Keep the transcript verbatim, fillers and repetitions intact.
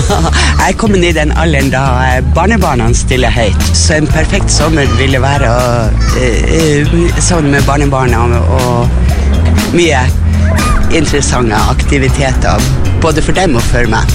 Jeg er kommet i den alderen da barnebarna stiller høyt, så en perfekt sommer ville være uh, sammen med barnebarna og mye interessante aktiviteter, både for dem og for meg.